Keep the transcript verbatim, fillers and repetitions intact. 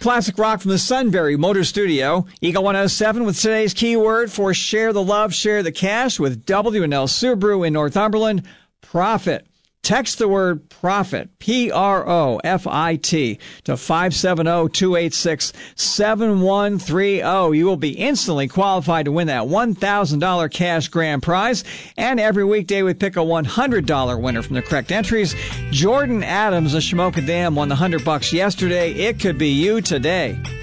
Classic rock from the Sunbury Motor Studio. Eagle one oh seven with today's keyword for share the love, share the cash with W and L Subaru in Northumberland. Profit. Text the word profit, P R O F I T, to five seven zero, two eight six, seven one three zero. You will be instantly qualified to win that one thousand dollars cash grand prize. And every weekday we pick a one hundred dollars winner from the correct entries. Jordan Adams of Shamokin Dam won the one hundred bucks yesterday. It could be you today.